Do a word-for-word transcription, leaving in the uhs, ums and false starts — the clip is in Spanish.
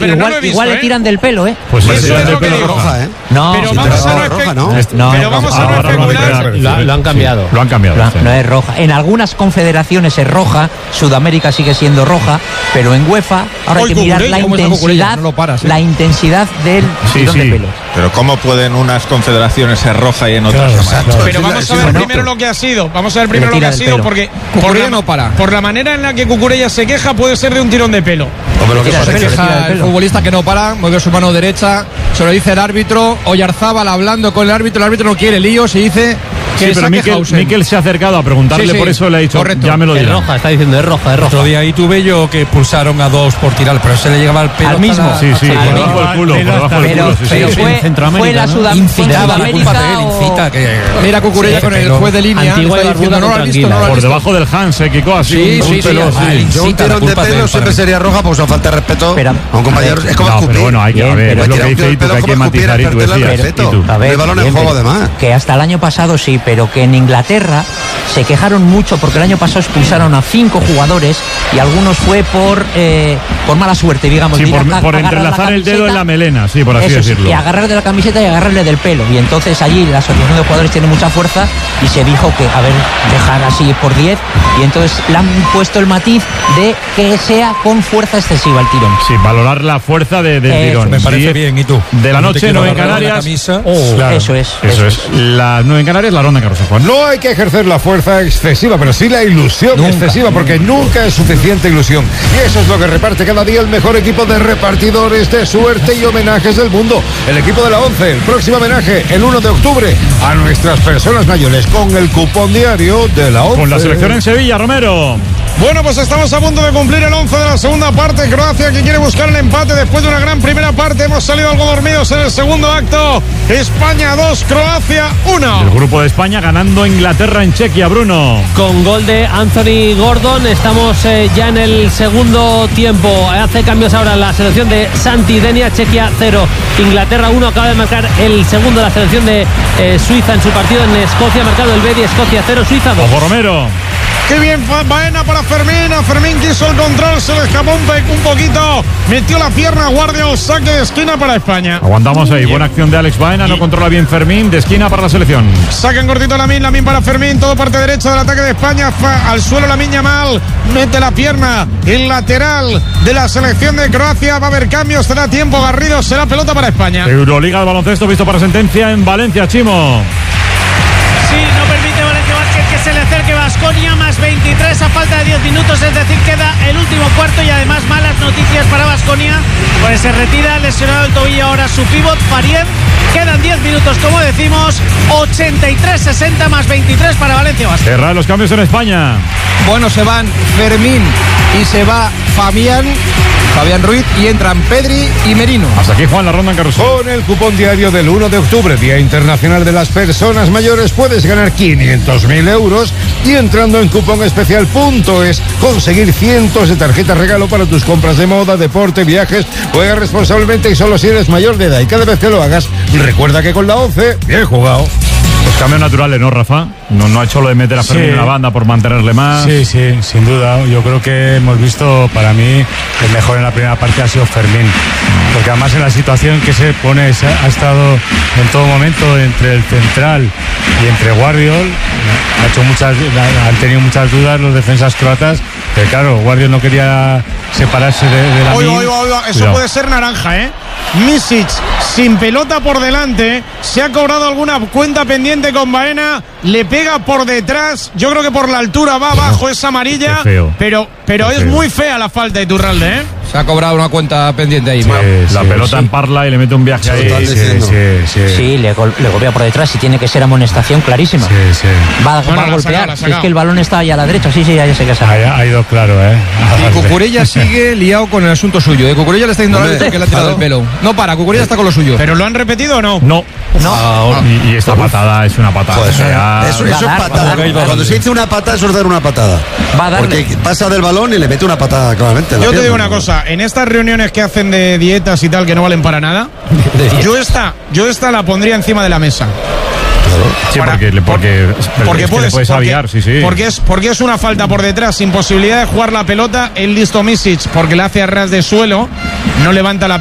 pero igual, no lo he visto, igual ¿eh? le tiran del pelo, ¿eh? Pues eso sí, es del lo que pelo digo. roja, ¿eh? No, pero sí, vamos pero a no, roja, espe- ¿no? No, pero vamos a no ahora lo especular. han La- lo han cambiado. Lo han cambiado. No, sí. no es roja. En algunas confederaciones es roja, Sudamérica sigue siendo roja, pero en UEFA ahora hay Hoy que mirar Cucurella, la ¿cómo está Cucurella? intensidad, No lo paras, ¿eh? la intensidad del Sí, tirón sí. de pelo. Pero ¿cómo pueden unas confederaciones ser roja y en otras Claro, amarillas? claro. Pero Sí, vamos sí, a ver bueno. primero lo que ha sido. Vamos a ver primero Le lo que tira ha del sido, pelo. porque por Cucurella la, no para. por la manera en la que Cucurella se queja, puede ser de un tirón de pelo. Hombre, lo que Tira pasa el es pelo, que- tira Deja el el pelo. futbolista que no para, mueve su mano derecha, se lo dice el árbitro, Oyarzábal hablando con el árbitro, el árbitro no quiere lío, se dice que Sí, pero saque Mikel, Hausen. Mikel se ha acercado a preguntarle, Sí, sí, por eso le ha dicho, correcto. ya me lo Es dirá. roja, está diciendo, es roja, es roja. Otro día ahí tuve yo que expulsaron a dos por tirar, pero se le llegaba el pelo Al hasta mismo. la- Sí, sí, hasta por la- debajo del culo, por debajo del Pero, culo, sí, sí. pero Sí, fue, en Centroamérica, fue la ¿no? Sudam- Incitaba, la Sudamérica culpa de él, o- incita que... Mira Cucurella Sí, con el pero- juez de línea, Antigua está y diciendo, no lo has barbuda, visto, no lo has Por visto. debajo del Hans, se Kiko así. Sí, un, sí, un sí, pelo, sí. sí. Al- Yo un incita, la tirón de culpa de pelo él, siempre para mí. sería roja, pues a falta de respeto Pero- a un compañero. Es como No, escupir. pero bueno, hay que, a Bien, ver, pero es lo tirar que un dice pelo Itu, que hay que como escupir matizar, el y tú pelo al decías. respeto. Itu. A ver, El balón en bien, juego, pero- además. que hasta el año pasado sí, pero que en Inglaterra se quejaron mucho porque el año pasado expulsaron a cinco jugadores y algunos fue por eh, por mala suerte, digamos. Sí, de ir por, a- por agarrar la entrelazar el dedo en camiseta. la melena, sí, por así Eso sí, decirlo. y agarrar de la camiseta y agarrarle del pelo. Y entonces allí la asociación de jugadores tiene mucha fuerza y se dijo que, a ver, dejar así por diez. Y entonces le han puesto el matiz de que sea con fuerza excesiva el tirón. Sí, valorar la fuerza de, del Eso. tirón. Me parece Sí, bien, ¿y tú? De la No te noche, quiero nueve en agarrar la Canarias. camisa. Oh, claro. Eso es, Eso eso es. Las nueve en Canarias, la ronda en Carlos Juan. No hay que ejercer la fuerza excesiva, pero sí la ilusión Nunca. excesiva, porque nunca es suficiente ilusión. Y eso es lo que reparte cada día el mejor equipo de repartidores de suerte y homenajes del mundo. El equipo de la ONCE, el próximo homenaje, el uno de octubre, a nuestras personas mayores, con el cupón diario de la ONCE. Con la selección en Sevilla, Romero. Bueno, pues estamos a punto de cumplir el once de la segunda parte. Croacia que quiere buscar el empate después de una gran primera parte. Hemos salido algo dormidos en el segundo acto. España dos, Croacia uno. El grupo de España ganando a Inglaterra en Chequia, Bruno. Con gol de Anthony Gordon, estamos eh, ya en el segundo tiempo. Hace cambios ahora la selección de Santi Denia, Chequia cero, Inglaterra uno. Acaba de marcar el segundo de la selección de eh, Suiza en su partido en Escocia. Ha marcado el Bedi, Escocia cero, Suiza dos. Ojo, Romero. Qué bien, Baena para Fermín. A Fermín quiso el control, se le escapó un, pe- un poquito. Metió la pierna, Guardiola, saque de esquina para España. Aguantamos ahí. Buena acción de Alex Baena. No controla bien Fermín. De esquina para la selección. Sacan cortito Lamine, Lamine para Fermín, todo parte derecha del ataque de España, fa, al suelo Lamine Yamal, mete la pierna, el lateral de la selección de Croacia, va a haber cambios, será tiempo, Garrido, será pelota para España. Euroliga de baloncesto visto para sentencia en Valencia, Chimo. Sí, no permite Valencia Vázquez que se le acerque Baskonia, más veintitrés a falta de diez minutos, es decir, queda el último cuarto y además malas noticias para Baskonia, pues se retira lesionado el tobillo ahora su pívot, Farien. Quedan diez minutos, como decimos, ochenta y tres sesenta más veintitrés para Valencia Vázquez. Cerrar los cambios en España. Bueno, se van Fermín y se va Fabián, Fabián Ruiz, y entran Pedri y Merino. Hasta aquí, Juan, la ronda en Carlos. Con el cupón diario del uno de octubre, Día Internacional de las Personas Mayores, puedes ganar quinientos mil euros y entrando en cuponespecial punto es conseguir cientos de tarjetas regalo para tus compras de moda, deporte, viajes. Juega responsablemente y solo si eres mayor de edad. Y cada vez que lo hagas, recuerda que con la ONCE, bien jugado. Los cambios naturales, ¿no, Rafa? No, no ha hecho lo de meter a Fermín Sí. en la banda por mantenerle más. Sí, sí, sin duda. Yo creo que hemos visto, para mí, el mejor en la primera parte ha sido Fermín. Porque además en la situación que se pone, se ha, ha estado en todo momento entre el central y entre Guardiol. Ha hecho muchas, han tenido muchas dudas los defensas croatas. Que claro, Guardiol no quería separarse de, de la Oiga, oiga, oiga, eso Cuidado. puede ser naranja, ¿eh? Misic, sin pelota por delante, se ha cobrado alguna cuenta pendiente con Baena, le pega por detrás, yo creo que por la altura va abajo, es amarilla, Qué feo. pero, pero Qué es feo. muy fea la falta de Iturralde, ¿eh? Se ha cobrado una cuenta pendiente ahí. Sí, Mau. la sí, pelota sí. en parla y le mete un viaje ahí. Total Sí, diciendo. sí, sí. Sí, le, gol- le golpea por detrás y tiene que ser amonestación clarísima. Sí, sí. Va, No, no, va a la ha golpear. sacado, la ha Si es sacado. que el balón está ahí a la derecha, sí, sí, ya, ya sé que se Ha, ha ido claro, ¿eh? Y Cucurella sigue liado con el asunto suyo. De Cucurella le está diciendo al Hombre, árbitro que le ha tirado el pelo. No para, Cucurella está con lo suyo. ¿Pero lo han repetido o no? No. No. Y, y esta patada es una patada. Joder, fea. eso, eso Va a es dar, patada. va a dar, va a Cuando dar. se dice una patada, eso es dar una patada. Va a darle. Porque pasa del balón y le mete una patada claramente. en la Yo te pierna. digo una cosa, en estas reuniones que hacen de dietas y tal que no valen para nada, yo esta, yo esta la pondría encima de la mesa. Sí, para- porque, le- porque, Porque es que puedes, le puedes porque, aviar, sí, sí. porque es porque es una falta por detrás sin posibilidad de jugar la pelota, el listo Misic porque la hace a ras de suelo no levanta la